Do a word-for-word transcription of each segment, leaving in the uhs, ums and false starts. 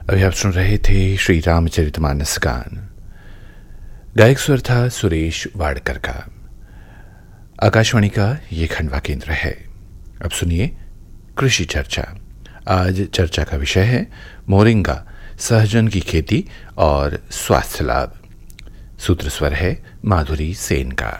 अभी आप सुन रहे थे श्री रामचरितमानस गान। गायक स्वर था सुरेश वाडकर का। आकाशवाणी का ये खंडवा केंद्र है। अब सुनिए कृषि चर्चा। आज चर्चा का विषय है मोरिंगा, सहजन की खेती और स्वास्थ्य लाभ। सूत्र स्वर है माधुरी सेन का।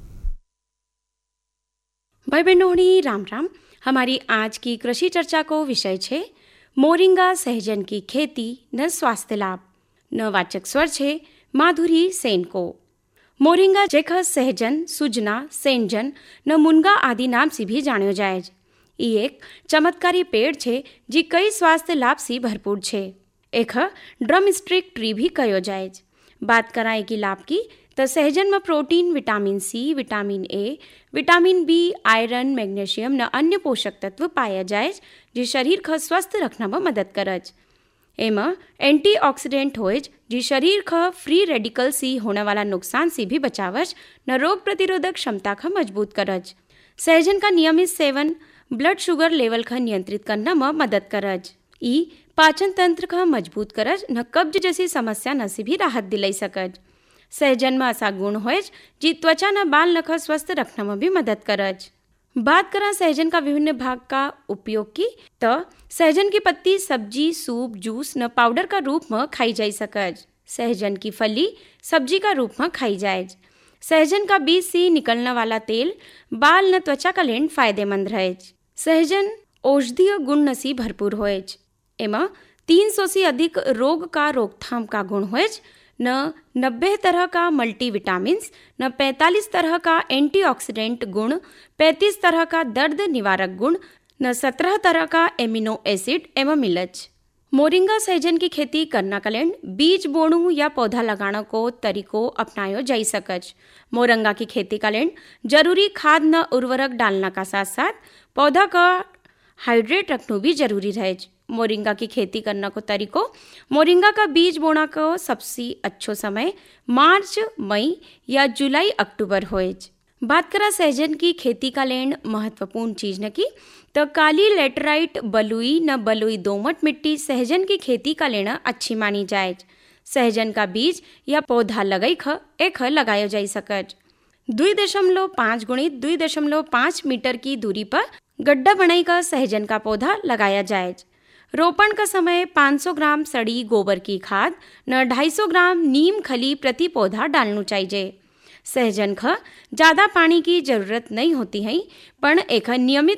भाई बहनों राम राम। हमारी आज की कृषि चर्चा को विषय छे मोरिंगा सहजन की खेती न स्वास्थ्य लाभ। न वाचक स्वर छे माधुरी सेन को। मोरिंगा जेख सहजन, सुजना, सेंजन न मुनगा आदि नाम से भी जान्यो जाए। ई एक चमत्कारी पेड़ छे जी कई स्वास्थ्य लाभ से भरपूर छे। एक ड्रम स्टिक ट्री भी कहो जाए। बात कराए की लाभ की तो सहजन में protein, vitamin C, vitamin A, vitamin B, iron, magnesium न अन्य पोषक तत्व पाया जाए जो शरीर ख स्वस्थ रखना में मदद करज। एम एंटीऑक्सीडेंट होए जो शरीर ख फ्री रेडिकल सी होने वाला नुकसान से भी बचावज न रोग प्रतिरोधक क्षमता ख मजबूत करज। सहजन का नियमित सेवन ब्लड शुगर लेवल ख नियंत्रित करना में मदद करज। ई पाचन तंत्र ख मजबूत करज न कब्ज जैसी समस्या न से भी राहत दिलाई सकज। सहजन में ऐसा गुण होए जी त्वचा न बाल नख स्वस्थ रखने में भी मदद करज। बात करा सहजन का विभिन्न भाग का उपयोग की तो सहजन की पत्ती सब्जी, सूप, जूस न पाउडर का रूप में खाई जा सकज। सहजन की फली सब्जी का रूप में खाई जाए। सहजन का बीज से निकलने वाला तेल बाल न त्वचा का लेन फायदेमंद रहे। सहजन औषधीय गुण से भरपूर होए। एमा तीन सौ से अधिक रोग का रोकथाम का गुण होए। न नब्बे तरह का मल्टीविटामिन्स, न पैंतालीस तरह का एंटीऑक्सीडेंट गुण, पैंतीस तरह का दर्द निवारक गुण, न सत्रह तरह का एमिनो एसिड एवं मिलज। मोरिंगा सहजन की खेती करना का लेन बीज बोणु या पौधा लगाना को तरीको अपनायो जा सकज। मोरिंगा की खेती का लेन जरूरी खाद न उर्वरक डालना का साथ साथ पौधा का हाइड्रेट रखना भी जरूरी रहे। मोरिंगा की खेती करना को तरीको मोरिंगा का बीज बोना को सबसे अच्छो समय मार्च, मई या जुलाई, अक्टूबर होए। बात करा सहजन की खेती का लेन महत्वपूर्ण चीज न की तो काली लेटराइट, बलुई न बलुई दोमट मिट्टी सहजन की खेती का लेना अच्छी मानी जाए। सहजन का बीज या पौधा लगाई ख एक लगायो जा सकज। दुई दशमलव पाँच गुणित दुई दशमलव पाँच मीटर की दूरी पर गड्ढा बनाई का सहजन का पौधा लगाया जाए। रोपण का समय पाँच सौ ग्राम सड़ी गोबर की खाद न दो सौ पचास ग्राम नीम खली प्रति पौधा डालना चाहिए। सहजन ख ज़्यादा पानी की जरूरत नहीं होती है, पर एक नियमित